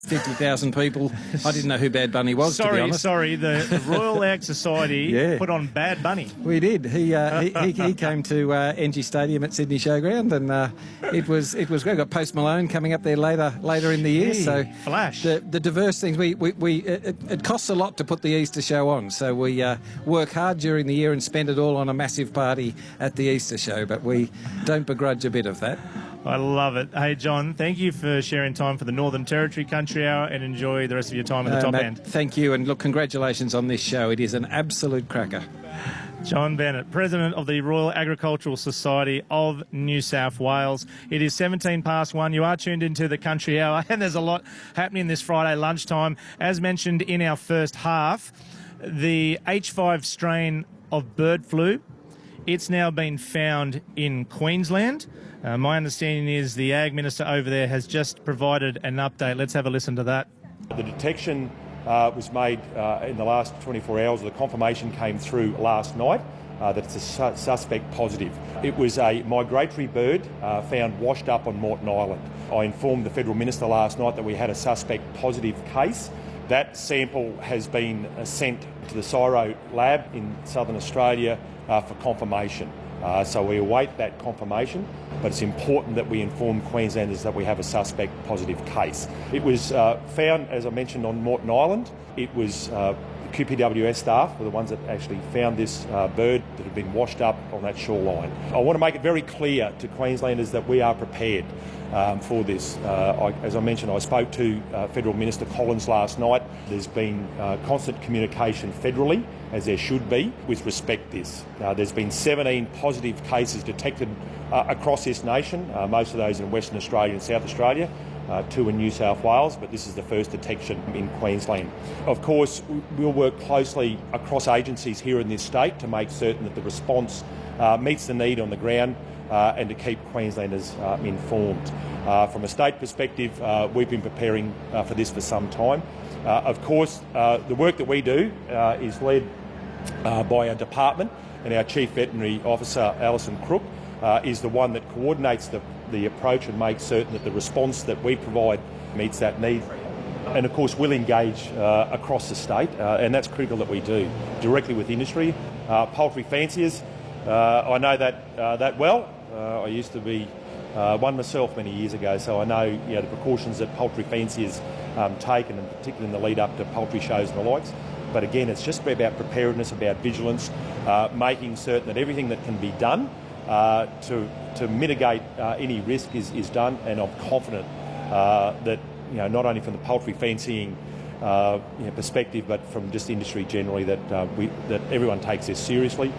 50,000 people. I didn't know who Bad Bunny was, to be honest. The Royal Ag Society put on Bad Bunny. We did. He came to NG Stadium at Sydney Showground, and it was great. We've got Post Malone coming up there later in the year. So flash. The diverse things. It costs a lot to put the Easter show on, so we work hard during the year and spend it all on a massive party at the Easter show. But we don't begrudge a bit of that. I love it. Hey, John, thank you for sharing time for the Northern Territory Country Hour, and enjoy the rest of your time at the top end. Thank you, and look, congratulations on this show. It is an absolute cracker. John Bennett, President of the Royal Agricultural Society of New South Wales. It is 1:17. You are tuned into the Country Hour, and there's a lot happening this Friday lunchtime. As mentioned in our first half, the H5 strain of bird flu, it's now been found in Queensland. My understanding is the Ag Minister over there has just provided an update. Let's have a listen to that. The detection was made in the last 24 hours. The confirmation came through last night that it's a suspect positive. It was a migratory bird found washed up on Moreton Island. I informed the Federal Minister last night that we had a suspect positive case. That sample has been sent to the CSIRO lab in Southern Australia for confirmation. So we await that confirmation, but it's important that we inform Queenslanders that we have a suspect positive case. It was found, as I mentioned, on Moreton Island. It was QPWS staff were the ones that actually found this bird that had been washed up on that shoreline. I want to make it very clear to Queenslanders that we are prepared for this. As I mentioned, I spoke to Federal Minister Collins last night. There's been constant communication federally, as there should be, with respect to this. There's been 17 positive cases detected across this nation, most of those in Western Australia and South Australia, 2 in New South Wales, but this is the first detection in Queensland. Of course, we'll work closely across agencies here in this state to make certain that the response meets the need on the ground and to keep Queenslanders informed. From a state perspective, we've been preparing for this for some time. Of course, the work that we do is led by our department, and our Chief Veterinary Officer, Alison Crook, is the one that coordinates the approach and makes certain that the response that we provide meets that need. And of course, we'll engage across the state, and that's critical that we do, directly with industry. Poultry fanciers, I know that well. I used to be one myself many years ago, so I know the precautions that poultry fanciers take, and particularly in the lead up to poultry shows and the likes. But again, it's just about preparedness, about vigilance, making certain that everything that can be done to mitigate any risk is done, and I'm confident that not only from the poultry fancying perspective, but from just industry generally, that everyone takes this seriously.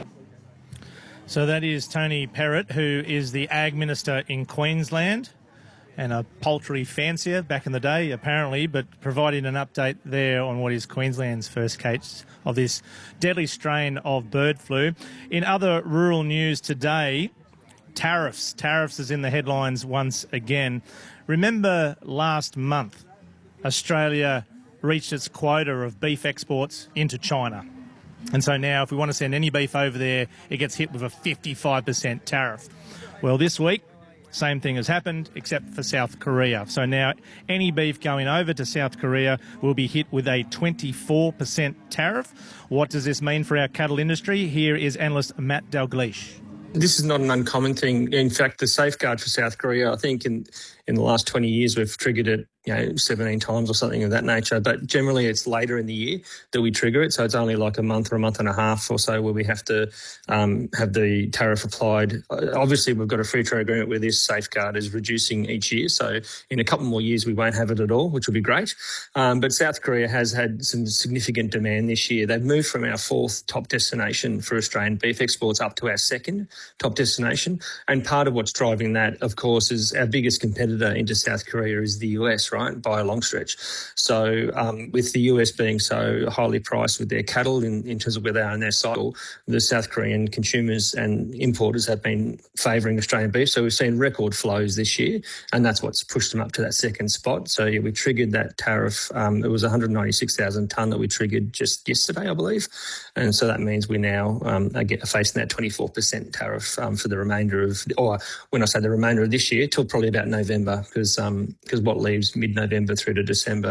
So that is Tony Perrott, who is the Ag Minister in Queensland and a poultry fancier back in the day, apparently, but providing an update there on what is Queensland's first case of this deadly strain of bird flu. In other rural news today, tariffs. Tariffs is in the headlines once again. Remember last month, Australia reached its quota of beef exports into China. And so now if we want to send any beef over there, it gets hit with a 55% tariff. Well, this week, same thing has happened, except for South Korea. So now any beef going over to South Korea will be hit with a 24% tariff. What does this mean for our cattle industry? Here is analyst Matt Dalgleish. This is not an uncommon thing. In fact, the safeguard for South Korea, I think in the last 20 years, we've triggered it 17 times or something of that nature. But generally, it's later in the year that we trigger it. So it's only like a month or a month and a half or so where we have to have the tariff applied. Obviously, we've got a free trade agreement where this safeguard is reducing each year. So in a couple more years, we won't have it at all, which will be great. But South Korea has had some significant demand this year. They've moved from our 4th top destination for Australian beef exports up to our 2nd top destination. And part of what's driving that, of course, is our biggest competitor into South Korea is the US, right, by a long stretch. So with the US being so highly priced with their cattle in terms of where they are in their cycle, the South Korean consumers and importers have been favouring Australian beef. So we've seen record flows this year, and that's what's pushed them up to that 2nd spot. So yeah, we triggered that tariff. It was 196,000 tonne that we triggered just yesterday, I believe. And so that means we now are facing that 24% tariff for the remainder of, or when I say the remainder of this year, till probably about November, because what leaves mid-November through to December